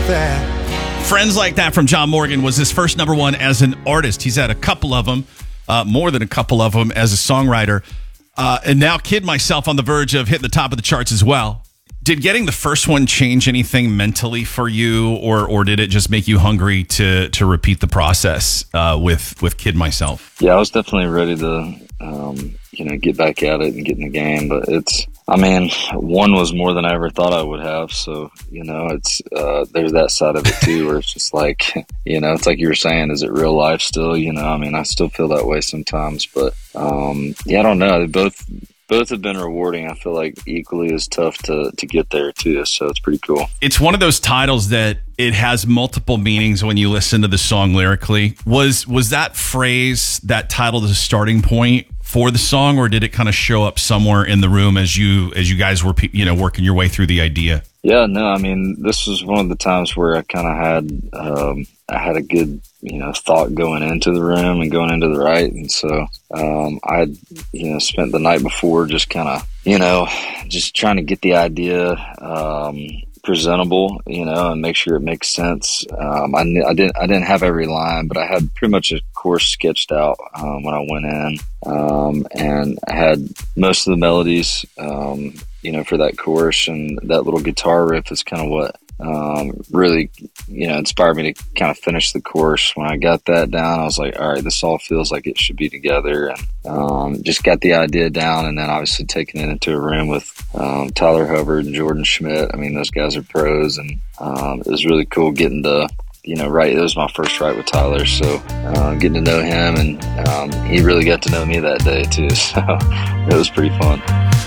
that. Friends Like That from John Morgan was his first number one as an artist. He's had a couple of them, more than a couple of them as a songwriter. And now Kid Myself on the verge of hitting the top of the charts as well. Did getting the first one change anything mentally for you, or did it just make you hungry to repeat the process with Kid Myself? Yeah, I was definitely ready to get back at it and get in the game. But one was more than I ever thought I would have. So, it's there's that side of it too, where it's just like, it's like you were saying, is it real life still? I still feel that way sometimes, but I don't know. Both have been rewarding. I feel like equally as tough to get there too. So it's pretty cool. It's one of those titles that it has multiple meanings when you listen to the song lyrically. Was that phrase, that title, the starting point for the song, or did it kind of show up somewhere in the room as you guys were working your way through the idea? Yeah, no, this was one of the times where I kind of had a good thought going into the room and going into the write, and so I had spent the night before just kind of just trying to get the idea presentable, and make sure it makes sense. I didn't have every line, but I had pretty much a course sketched out when I went in, and I had most of the melodies, for that chorus, and that little guitar riff is kind of what really, inspired me to kind of finish the course. When I got that down, I was like, all right, this all feels like it should be together, and just got the idea down. And then obviously taking it into a room with Tyler Hubbard and Jordan Schmidt. Those guys are pros, and it was really cool getting to write. It was my first write with Tyler, so getting to know him, and he really got to know me that day too, so it was pretty fun.